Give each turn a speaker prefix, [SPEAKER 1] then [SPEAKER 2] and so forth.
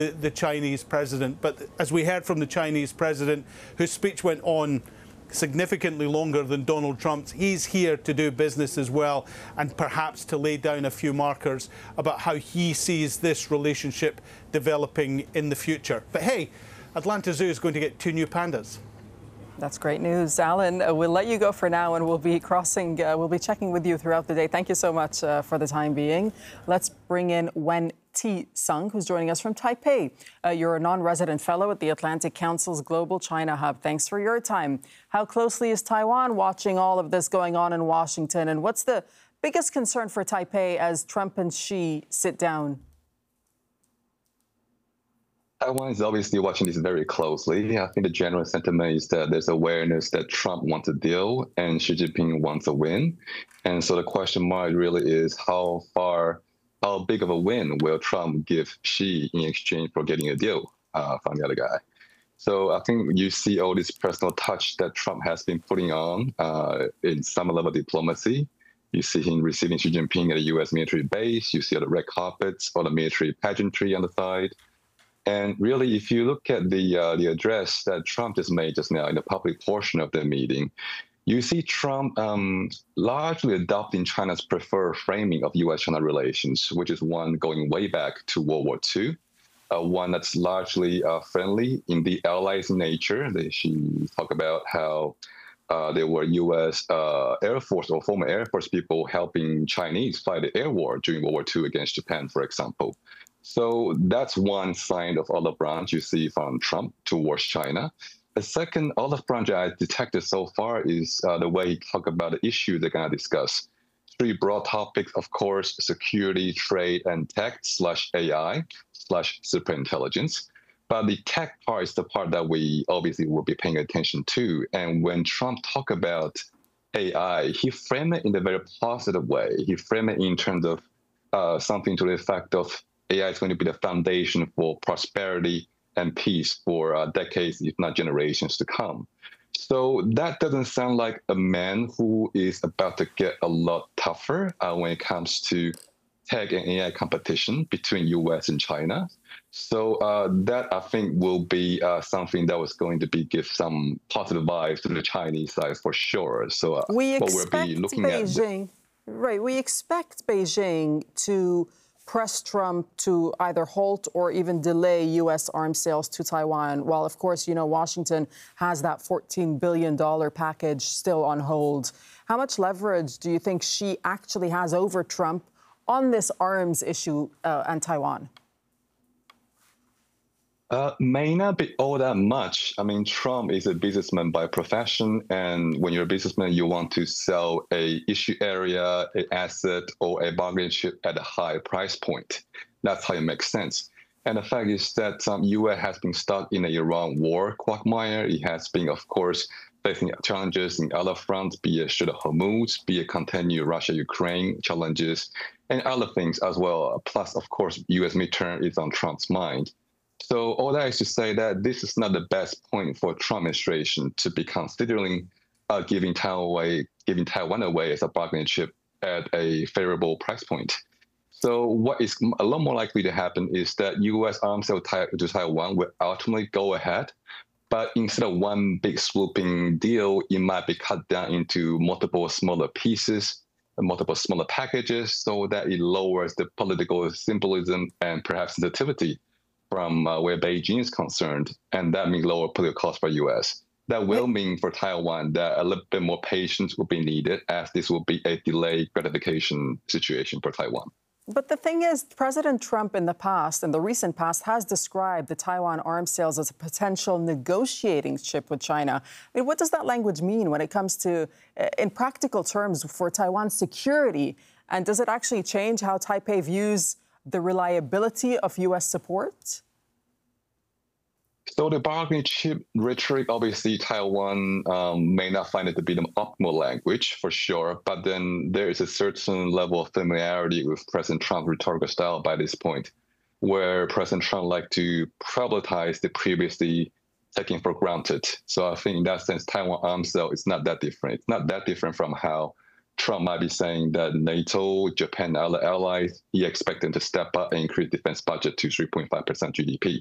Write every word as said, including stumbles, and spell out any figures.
[SPEAKER 1] the Chinese president. But as we heard from the Chinese president, whose speech went on significantly longer than Donald Trump's, he's here to do business as well, and perhaps to lay down a few markers about how he sees this relationship developing in the future. But hey, Atlanta Zoo is going to get two new pandas.
[SPEAKER 2] That's great news, Alan. Uh, we'll let you go for now, and we'll be crossing, uh, we'll be checking with you throughout the day. Thank you so much uh, for the time being. Let's bring in Wen T. Sung, who's joining us from Taipei. Uh, you're a non-resident fellow at the Atlantic Council's Global China Hub. Thanks for your time. How closely is Taiwan watching all of this going on in Washington? And what's the biggest concern for Taipei as Trump and Xi sit down?
[SPEAKER 3] Taiwan is obviously watching this very closely. I think the general sentiment is that there's awareness that Trump wants a deal and Xi Jinping wants a win. And so the question mark really is how far, how big of a win will Trump give Xi in exchange for getting a deal uh, from the other guy? So I think you see all this personal touch that Trump has been putting on uh, in some level of diplomacy. You see him receiving Xi Jinping at a U S military base. You see all the red carpets, all the military pageantry on the side. And really, if you look at the uh, the address that Trump just made just now in the public portion of the meeting, you see Trump um, largely adopting China's preferred framing of U S China relations, which is one going way back to World War Two, uh, one that's largely uh, friendly in the allies nature. They, she talked about how uh, there were U S uh, Air Force or former Air Force people helping Chinese fight the air war during World War Two against Japan, for example. So that's one sign of olive branch you see from Trump towards China. The second olive branch I detected so far is uh, the way he talked about the issue they're going to discuss. Three broad topics, of course: security, trade, and tech slash A I slash super intelligence. But the tech part is the part that we obviously will be paying attention to. And when Trump talked about A I, he framed it in a very positive way. He framed it in terms of uh, something to the effect of A I is going to be the foundation for prosperity and peace for uh, decades, if not generations to come. So that doesn't sound like a man who is about to get a lot tougher uh, when it comes to tech and A I competition between U S and China. So uh, that, I think, will be uh, something that was going to be give some positive vibes to the Chinese side for sure. So uh,
[SPEAKER 2] we
[SPEAKER 3] what
[SPEAKER 2] expect
[SPEAKER 3] we'll be looking
[SPEAKER 2] Beijing,
[SPEAKER 3] at...
[SPEAKER 2] right, we expect Beijing to press Trump to either halt or even delay U S arms sales to Taiwan, while, of course, you know, Washington has that fourteen billion dollars package still on hold. How much leverage do you think Xi actually has over Trump on this arms issue uh, and Taiwan?
[SPEAKER 3] Uh, may not be all that much. I mean, Trump is a businessman by profession, and when you're a businessman, you want to sell a issue area, an asset, or a bargaining chip at a high price point. That's how it makes sense. And the fact is that um, U S has been stuck in the Iran war quagmire. It has been, of course, facing challenges in other fronts, be it Strait of Hormuz, be it continued Russia-Ukraine challenges, and other things as well. Plus, of course, U S midterm is on Trump's mind. So all that is to say that this is not the best point for Trump administration to be considering uh, giving Taiwan away, giving Taiwan away as a bargaining chip at a favorable price point. So what is a lot more likely to happen is that U S arms sale to Taiwan will ultimately go ahead, but instead of one big swooping deal, it might be cut down into multiple smaller pieces, multiple smaller packages, so that it lowers the political symbolism and perhaps sensitivity from uh, where Beijing is concerned, and that means lower political costs for U S. That will mean for Taiwan that a little bit more patience will be needed, as this will be a delayed gratification situation for Taiwan.
[SPEAKER 2] But the thing is, President Trump in the past, in the recent past, has described the Taiwan arms sales as a potential negotiating chip with China. I mean, what does that language mean when it comes to, uh, in practical terms, for Taiwan's security? And does it actually change how Taipei views the reliability of U S support?
[SPEAKER 3] So the bargaining chip rhetoric, obviously Taiwan um, may not find it to be the optimal language for sure, but then there is a certain level of familiarity with President Trump's rhetorical style by this point, where President Trump liked to problematize the previously taken for granted. So I think in that sense, Taiwan arms sale is not that different. It's not that different from how Trump might be saying that NATO, Japan, other allies, he expects them to step up and increase defense budget to three point five percent G D P.